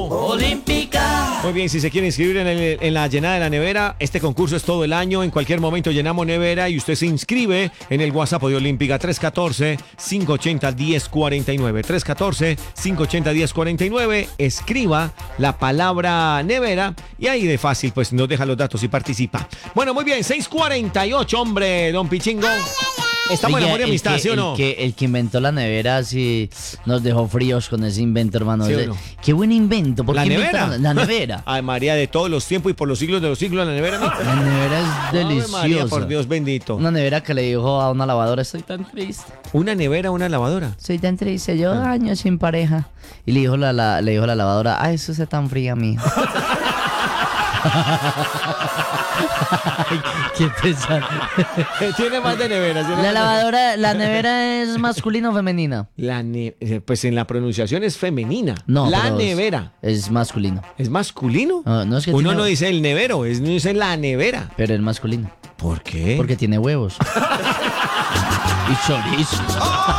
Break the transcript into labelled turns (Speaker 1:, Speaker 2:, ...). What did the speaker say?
Speaker 1: Olímpica.
Speaker 2: Muy bien, si se quiere inscribir en la llenada de la nevera, este concurso es todo el año. En cualquier momento llenamos nevera y usted se inscribe en el WhatsApp de Olímpica 314-580-1049. 314-580-1049. Escriba la palabra nevera y ahí de fácil pues nos deja los datos y participa. Bueno, muy bien, 6:48, hombre, don Pichingo. Estamos en amor y amistad, ¿sí o no?
Speaker 1: El que inventó la nevera sí nos dejó fríos con ese invento, hermano.
Speaker 2: ¿Sí o no?
Speaker 1: Qué buen invento. ¿Por
Speaker 2: ¿La
Speaker 1: qué
Speaker 2: nevera?
Speaker 1: inventaron la nevera?
Speaker 2: Ay, María, de todos los tiempos y por los siglos de los siglos, la nevera.
Speaker 1: La nevera es
Speaker 2: Ave
Speaker 1: deliciosa.
Speaker 2: María, por Dios bendito.
Speaker 1: Una nevera que le dijo a una lavadora, estoy tan triste.
Speaker 2: Una nevera, una lavadora.
Speaker 1: Soy tan triste, yo años sin pareja. Y le dijo la lavadora, ay, eso es tan fría, mijo. Qué pesado.
Speaker 2: Tiene más de neveras.
Speaker 1: La nevera es masculina o femenina.
Speaker 2: Pues en la pronunciación es femenina.
Speaker 1: No,
Speaker 2: la
Speaker 1: pero
Speaker 2: nevera.
Speaker 1: Es masculino.
Speaker 2: ¿Es masculino?
Speaker 1: No es que
Speaker 2: Uno
Speaker 1: tiene-
Speaker 2: no dice el nevero, no dice la nevera.
Speaker 1: Pero es masculino.
Speaker 2: ¿Por qué?
Speaker 1: Porque tiene huevos. Y chorizo.